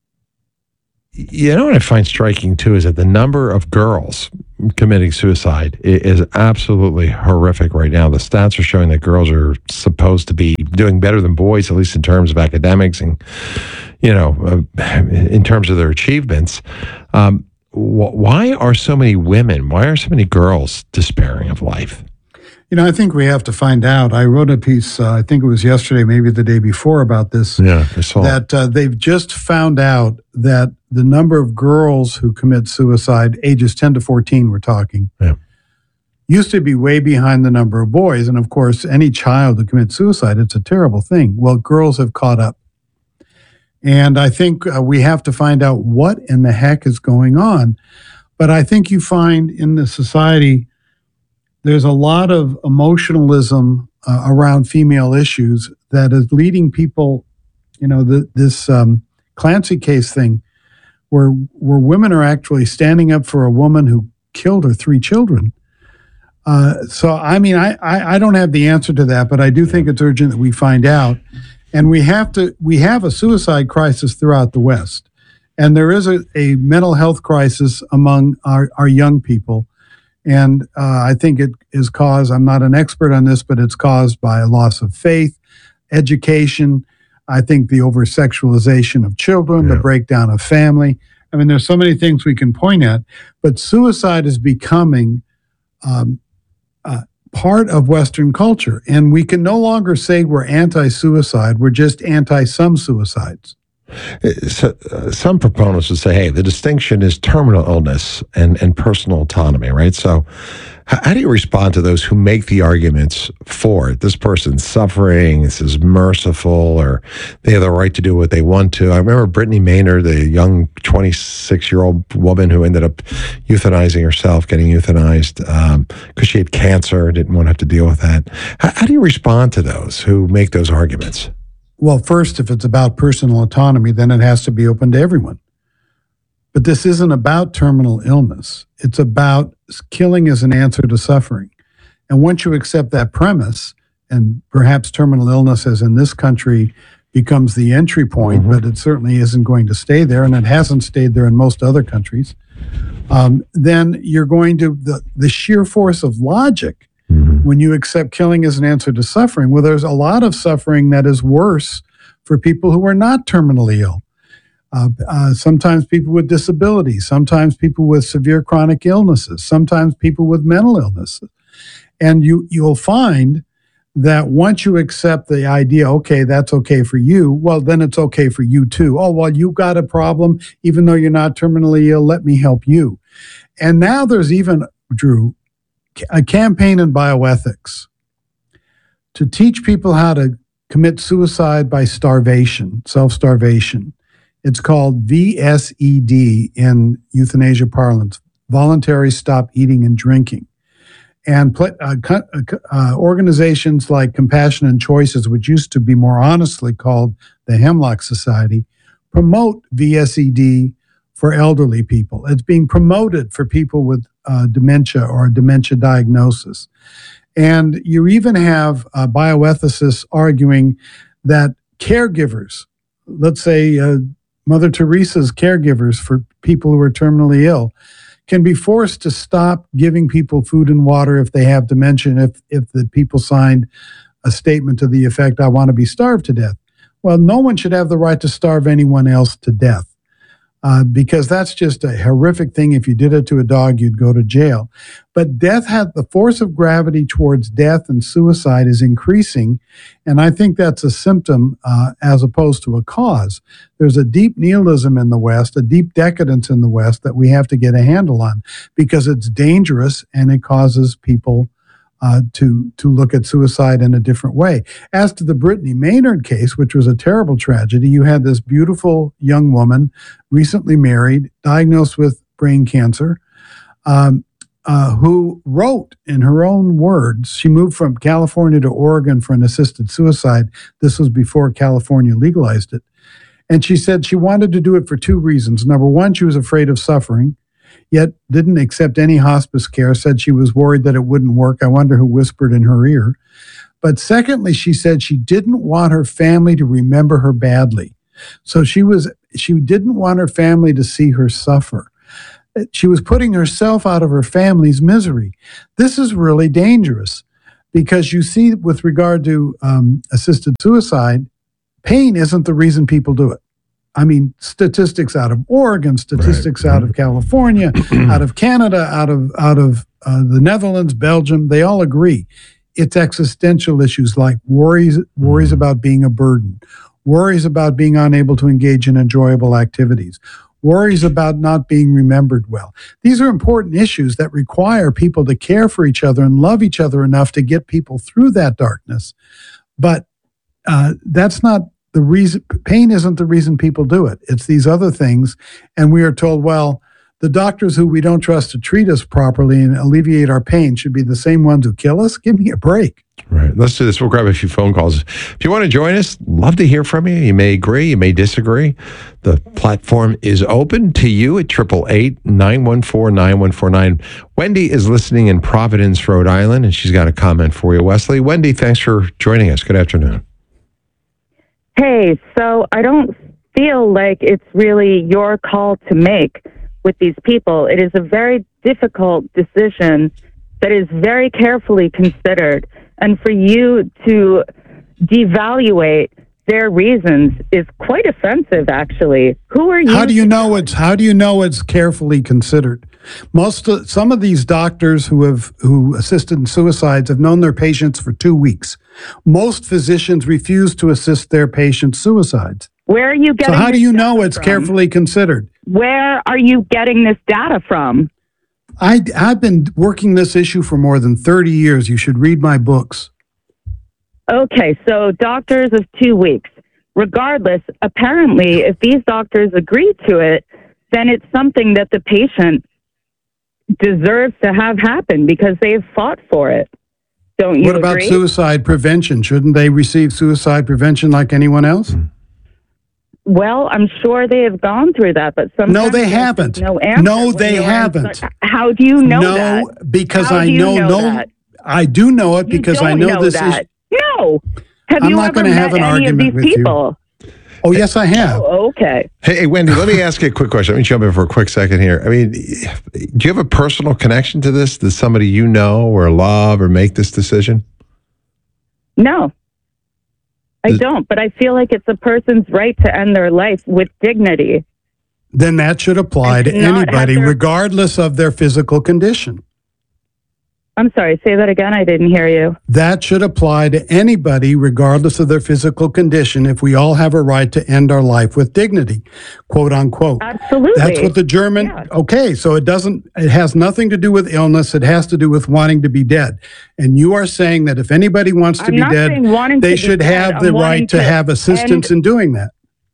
You know what I find striking, too, is that the number of girls committing suicide is absolutely horrific right now. The stats are showing that girls are supposed to be doing better than boys, at least in terms of academics and, you know, uh, in terms of their achievements. Um, wh- why are so many women, why are so many girls despairing of life? You know, I think we have to find out. I wrote a piece, uh, I think it was yesterday, maybe the day before, about this. Yeah, I saw that uh, they've just found out that the number of girls who commit suicide, ages ten to fourteen, we're talking, yeah. used to be way behind the number of boys. And of course, any child who commits suicide, it's a terrible thing. Well, girls have caught up. And I think uh, we have to find out what in the heck is going on. But I think you find in the society, there's a lot of emotionalism uh, around female issues that is leading people, you know, the, this um, Clancy case thing where where women are actually standing up for a woman who killed her three children. Uh, so, I mean, I, I, I don't have the answer to that, but I do think it's urgent that we find out. And we have to, we have a suicide crisis throughout the West. And there is a, a mental health crisis among our, our young people. And uh, I think it is caused, I'm not an expert on this, but it's caused by a loss of faith, education, I think the over-sexualization of children, yeah. the breakdown of family. I mean, there's so many things we can point at, but suicide is becoming um, uh, part of Western culture. And we can no longer say we're anti-suicide, we're just anti-some suicides. So, uh, some proponents would say, hey, the distinction is terminal illness and, and personal autonomy, right? So how, how do you respond to those who make the arguments for it? This person's suffering, this is merciful, or they have the right to do what they want to. I remember Brittany Maynard, the young twenty-six-year-old woman who ended up euthanizing herself, getting euthanized because um, she had cancer, didn't want to have to deal with that. How, how do you respond to those who make those arguments? Well, first, if it's about personal autonomy, then it has to be open to everyone. But this isn't about terminal illness. It's about killing as an answer to suffering. And once you accept that premise, and perhaps terminal illness, as in this country, becomes the entry point, mm-hmm. but it certainly isn't going to stay there, and it hasn't stayed there in most other countries, um, then you're going to, the, the sheer force of logic, when you accept killing as an answer to suffering, well, there's a lot of suffering that is worse for people who are not terminally ill. Uh, uh, sometimes people with disabilities, sometimes people with severe chronic illnesses, sometimes people with mental illnesses. And you, you'll find that once you accept the idea, okay, that's okay for you, well, then it's okay for you too. Oh, well, you got a problem, even though you're not terminally ill, let me help you. And now there's even, Drew, a campaign in bioethics to teach people how to commit suicide by starvation, self-starvation. It's called V S E D in euthanasia parlance, voluntary stop eating and drinking. And uh, uh, organizations like Compassion and Choices, which used to be more honestly called the Hemlock Society, promote V S E D for elderly people. It's being promoted for people with uh, dementia or a dementia diagnosis. And you even have uh, bioethicists arguing that caregivers, let's say uh, Mother Teresa's caregivers for people who are terminally ill, can be forced to stop giving people food and water if they have dementia, if, if the people signed a statement to the effect, I want to be starved to death. Well, no one should have the right to starve anyone else to death. Uh, because that's just a horrific thing. If you did it to a dog, you'd go to jail. But death had the force of gravity towards death and suicide is increasing. And I think that's a symptom uh, as opposed to a cause. There's a deep nihilism in the West, a deep decadence in the West that we have to get a handle on because it's dangerous and it causes people Uh, to to look at suicide in a different way. As to the Brittany Maynard case, which was a terrible tragedy, you had this beautiful young woman, recently married, diagnosed with brain cancer, um, uh, who wrote in her own words, she moved from California to Oregon for an assisted suicide. This was before California legalized it. And she said she wanted to do it for two reasons. Number one, she was afraid of suffering, yet didn't accept any hospice care, said she was worried that it wouldn't work. I wonder who whispered in her ear. But secondly, she said she didn't want her family to remember her badly. So she was she didn't want her family to see her suffer. She was putting herself out of her family's misery. This is really dangerous because you see, with regard to um, assisted suicide, pain isn't the reason people do it. I mean, statistics out of Oregon, statistics right. out of California, out of Canada, out of out of uh, the Netherlands, Belgium, they all agree. It's existential issues like worries, worries about being a burden, worries about being unable to engage in enjoyable activities, worries about not being remembered well. These are important issues that require people to care for each other and love each other enough to get people through that darkness. But uh, that's not the reason. Pain isn't the reason people do it. It's these other things. And we are told, well, the doctors who we don't trust to treat us properly and alleviate our pain should be the same ones who kill us. Give me a break. Right. Let's do this. We'll grab a few phone calls. If you want to join us, love to hear from you. You may agree, you may disagree. The platform is open to you at eight eight eight, nine one four, nine one four nine. Wendy is listening in Providence, Rhode Island, and she's got a comment for you, Wesley. Wendy, thanks for joining us. Good afternoon. Hey, so I don't feel like it's really your call to make with these people. It is a very difficult decision that is very carefully considered. And for you to devaluate their reasons is quite offensive, actually. Who are you? How do you know it's how do you know it's carefully considered? Most of, some of these doctors who have who assisted in suicides have known their patients for two weeks. Most physicians refuse to assist their patients' suicides. Where are you getting So how do you know it's from? carefully considered? Where are you getting this data from? I, I've been working this issue for more than thirty years. You should read my books. Okay, so doctors of two weeks. Regardless, apparently, if these doctors agree to it, then it's something that the patient deserves to have happen because they've fought for it. Don't you What about agree? suicide prevention? Shouldn't they receive suicide prevention like anyone else? Well, I'm sure they have gone through that, but sometimes No, they there's haven't. No, answer No, when they you're in haven't. such- How do you know no, that? because How I do you know, know no. that? I do know it You because I don't know, know this that. is. No. Have I'm you not ever going to met have an any argument of these with people? you. Oh, yes, I have. Oh, okay. Hey, hey, Wendy, let me ask you a quick question. Let me jump in for a quick second here. I mean, do you have a personal connection to this? Does somebody you know or love or make this decision? No. I don't, but I feel like it's a person's right to end their life with dignity. Then that should apply to not have anybody, their- regardless of their physical condition. I'm sorry, say that again. I didn't hear you. That should apply to anybody, regardless of their physical condition, if we all have a right to end our life with dignity, quote unquote. Absolutely. That's what the German, Yeah. okay, so it doesn't, it has nothing to do with illness. It has to do with wanting to be dead. And you are saying that if anybody wants to I'm be not dead, saying wanting they to be should dead. have I'm the wanting right to to have assistance end- in doing that.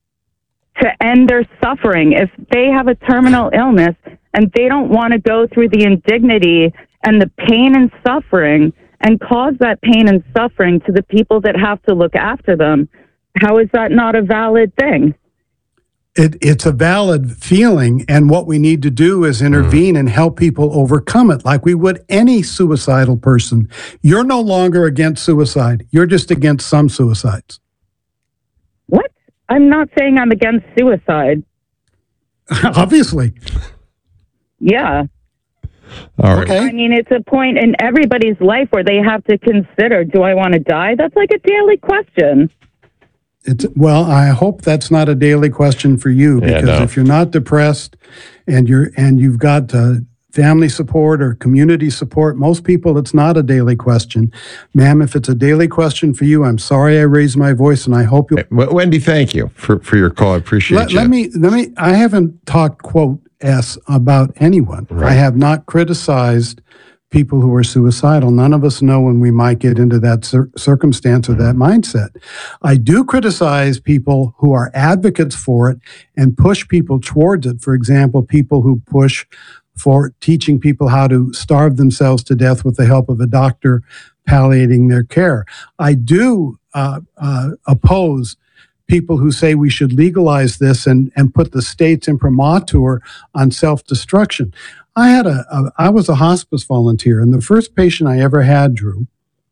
To end their suffering. If they have a terminal illness and they don't want to go through the indignity and the pain and suffering and cause that pain and suffering to the people that have to look after them, how is that not a valid thing? It, it's a valid feeling, and what we need to do is intervene and help people overcome it like we would any suicidal person. You're no longer against suicide. You're just against some suicides. What? I'm not saying I'm against suicide. Obviously. Yeah. All right. Okay. I mean, it's a point in everybody's life where they have to consider, do I want to die? That's like a daily question. It's well, I hope that's not a daily question for you, Yeah, because no. if you're not depressed and you're and you've got uh, family support or community support, most people it's not a daily question. Ma'am, if it's a daily question for you, I'm sorry I raised my voice, and I hope you. Hey, W- Wendy, thank you for, for your call. I appreciate Let, you. let me let me. I haven't talked quote s about anyone. Right. I have not criticized people who are suicidal. None of us know when we might get into that cir- circumstance or that mindset. I do criticize people who are advocates for it and push people towards it. For example, people who push for teaching people how to starve themselves to death with the help of a doctor palliating their care. I do uh, uh, oppose people who say we should legalize this and, and put the state's imprimatur on self-destruction. I had a, a I was a hospice volunteer, and the first patient I ever had, Drew,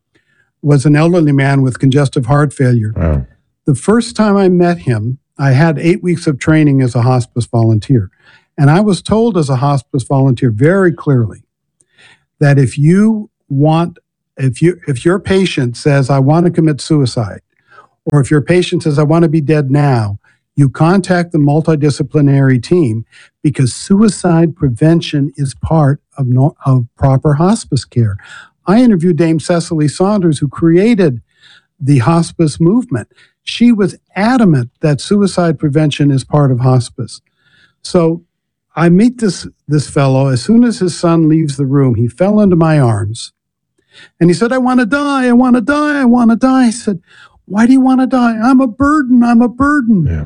was an elderly man with congestive heart failure. Wow. The first time I met him, I had eight weeks of training as a hospice volunteer. And I was told as a hospice volunteer very clearly that if you want, if you if your patient says, I want to commit suicide, or if your patient says, I want to be dead now, you contact the multidisciplinary team, because suicide prevention is part of, no, of proper hospice care. I interviewed Dame Cecily Saunders, who created the hospice movement. She was adamant that suicide prevention is part of hospice. So I meet this, this fellow. As soon as his son leaves the room, he fell into my arms. And he said, I want to die, I want to die, I want to die. I said, why do you want to die? I'm a burden, I'm a burden. Yeah.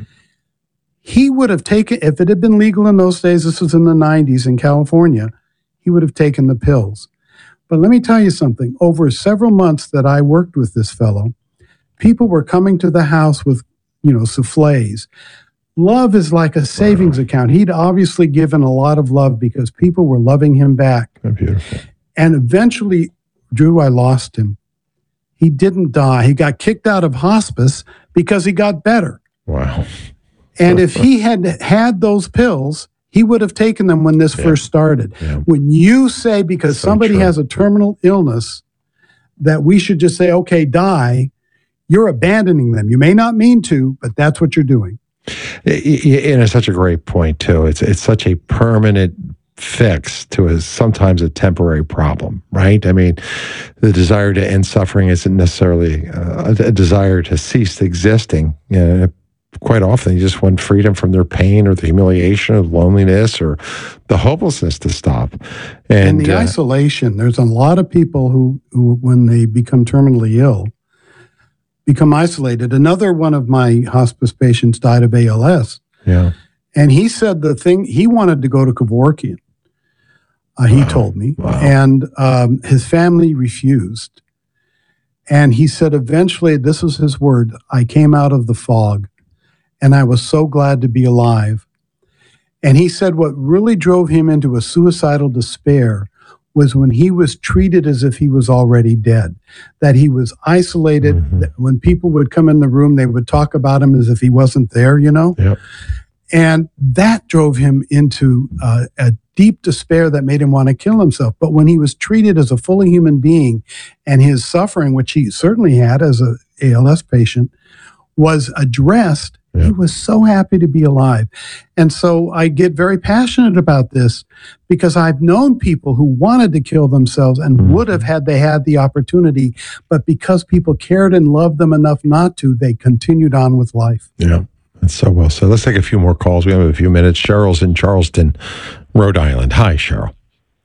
He would have taken, if it had been legal in those days, this was in the nineties in California, he would have taken the pills. But let me tell you something. Over several months that I worked with this fellow, people were coming to the house with, you know, souffles. Love is like a savings wow. account. He'd obviously given a lot of love because people were loving him back. Oh, beautiful. And eventually, Drew, I lost him. He didn't die. He got kicked out of hospice because he got better. Wow. And if he had had those pills, he would have taken them when this yeah. first started. Yeah. When you say, because so somebody true. has a terminal illness, that we should just say, okay, die, you're abandoning them. You may not mean to, but that's what you're doing. And it's such a great point, too. It's it's such a permanent fix to a sometimes a temporary problem, right? I mean, the desire to end suffering isn't necessarily uh, a, a desire to cease existing. You know, quite often, you just want freedom from their pain or the humiliation of loneliness or the hopelessness to stop. And, and the uh, isolation. There's a lot of people who, who, when they become terminally ill, become isolated. Another one of my hospice patients died of A L S. Yeah. And he said the thing, he wanted to go to Kevorkian, uh, he wow. told me. Wow. And um, his family refused. And he said, eventually, this was his word, I came out of the fog, and I was so glad to be alive. And he said what really drove him into a suicidal despair was when he was treated as if he was already dead, that he was isolated. Mm-hmm. That when people would come in the room, they would talk about him as if he wasn't there, you know? Yep. And that drove him into uh, a deep despair that made him want to kill himself. But when he was treated as a fully human being, and his suffering, which he certainly had as a A L S patient, was addressed, yeah. he was so happy to be alive. And so I get very passionate about this because I've known people who wanted to kill themselves and mm-hmm. would have had they had the opportunity, but because people cared and loved them enough not to, they continued on with life. Yeah. That's so well said. Let's take a few more calls. We have a few minutes. Cheryl's in Charleston, Rhode Island. Hi, Cheryl.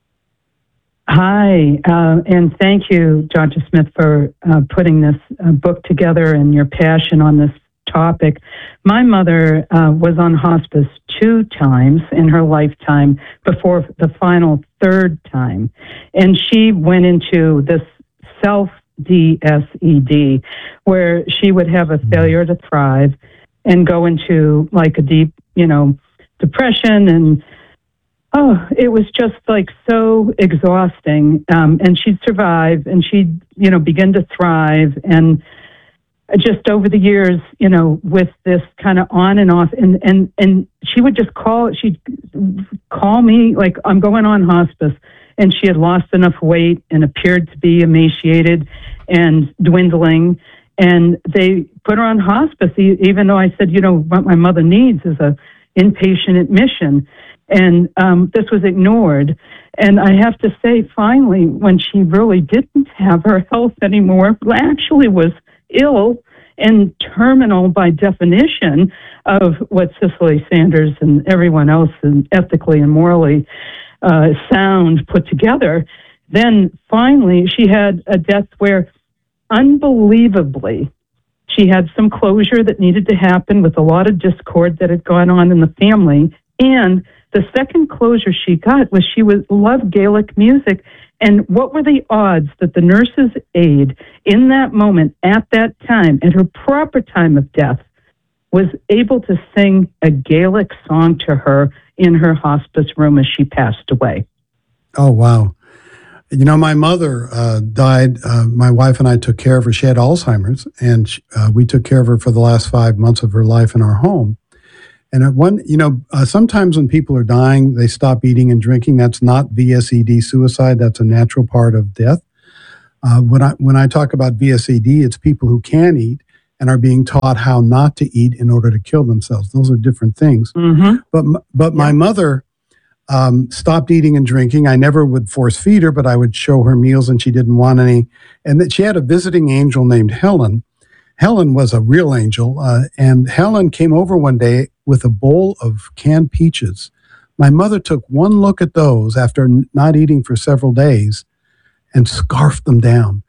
Hi, uh, and thank you, Doctor Smith, for uh, putting this uh, book together and your passion on this topic. My mother uh, was on hospice two times in her lifetime before the final third time, and she went into this self-D S E D, where she would have a failure to thrive and go into like a deep, you know, depression. And oh, it was just like so exhausting. Um, and she'd survive and she'd, you know, begin to thrive. And just over the years, you know, with this kind of on and off, and, and, and she would just call, she'd call me like, I'm going on hospice. And she had lost enough weight and appeared to be emaciated and dwindling. And they put her on hospice, even though I said, you know, what my mother needs is a inpatient admission. And um, this was ignored. And I have to say, finally, when she really didn't have her health anymore, actually was ill and terminal by definition of what Cecily Saunders and everyone else and ethically and morally uh, sound put together, then finally she had a death where unbelievably, she had some closure that needed to happen with a lot of discord that had gone on in the family. And the second closure she got was she was loved Gaelic music. And what were the odds that the nurse's aide in that moment, at that time, at her proper time of death, was able to sing a Gaelic song to her in her hospice room as she passed away. Oh, wow. You know, my mother uh, died. Uh, my wife and I took care of her. She had Alzheimer's, and she, uh, we took care of her for the last five months of her life in our home. And at one, you know, uh, sometimes when people are dying, they stop eating and drinking. That's not V S E D suicide. That's a natural part of death. Uh, when I when I talk about V S E D, it's people who can eat and are being taught how not to eat in order to kill themselves. Those are different things. Mm-hmm. But but my mother um, stopped eating and drinking. I never would force feed her, but I would show her meals, and she didn't want any. And that she had a visiting angel named Helen. Helen was a real angel, uh, and Helen came over one day with a bowl of canned peaches. My mother took one look at those after n- not eating for several days and scarfed them down.